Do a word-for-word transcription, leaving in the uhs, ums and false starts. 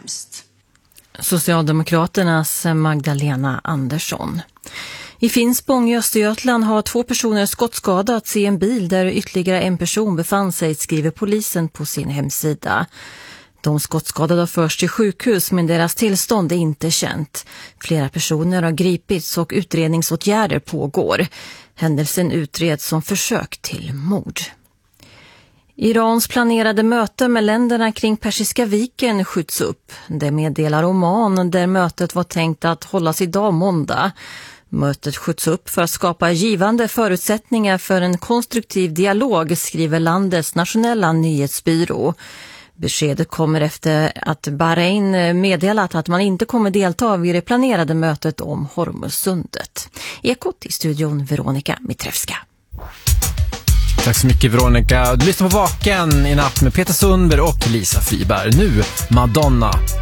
hemskt. Socialdemokraternas Magdalena Andersson. I Finspång i Östergötland har två personer skottskadats i en bil där ytterligare en person befann sig, skriver polisen på sin hemsida. De skottskadade har förts till sjukhus, men deras tillstånd är inte känt. Flera personer har gripits och utredningsåtgärder pågår. Händelsen utreds som försök till mord. Irans planerade möte med länderna kring Persiska viken skjuts upp. Det meddelar Oman, där mötet var tänkt att hållas idag måndag. Mötet skjuts upp för att skapa givande förutsättningar för en konstruktiv dialog, skriver landets nationella nyhetsbyrå. Beskedet kommer efter att Bahrain meddelat att man inte kommer delta vid det planerade mötet om Hormuzsundet. Ekot i studion Veronica Mitrevska. Tack så mycket Veronica. Du lyssnar på Vaken i natt med Peter Sundberg och Lisa Friberg. Nu Madonna.